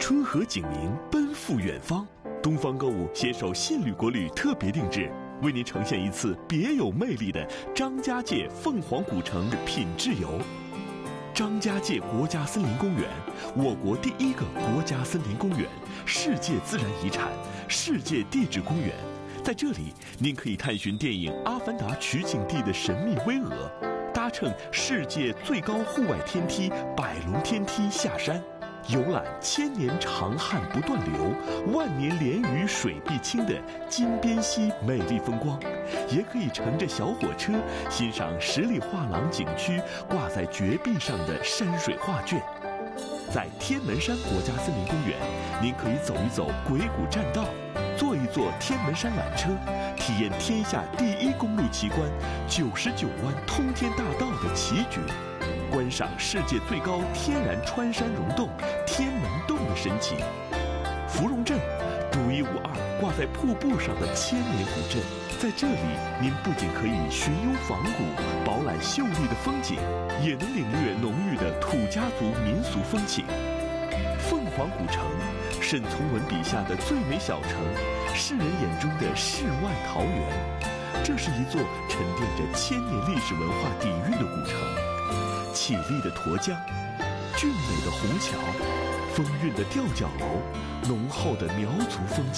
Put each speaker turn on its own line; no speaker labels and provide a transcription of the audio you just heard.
春和景明，奔赴远方。东方购物携手信旅国旅特别定制，为您呈现一次别有魅力的张家界凤凰古城品质游。张家界国家森林公园，我国第一个国家森林公园，世界自然遗产，世界地质公园。在这里，您可以探寻电影《阿凡达》取景地的神秘巍峨，搭乘世界最高户外天梯百龙天梯下山，游览千年长汉不断流、万年连雨水必清的金边溪美丽风光，也可以乘着小火车欣赏十里画廊景区挂在绝壁上的山水画卷。在天门山国家森林公园，您可以走一走鬼谷栈道，坐一坐天门山缆车，体验天下第一公路奇观99弯通天大道的奇绝，观赏世界最高天然穿山溶洞天门洞的神奇。芙蓉镇，独一无二挂在瀑布上的千年古镇，在这里您不仅可以寻幽访古，饱览秀丽的风景，也能领略浓郁的土家族民俗风情。凤凰古城，沈从文笔下的最美小城，世人眼中的世外桃源。这是一座沉淀着千年历史文化底蕴的古城，绮丽的沱江，俊美的虹桥，风韵的吊脚楼，浓厚的苗族风情。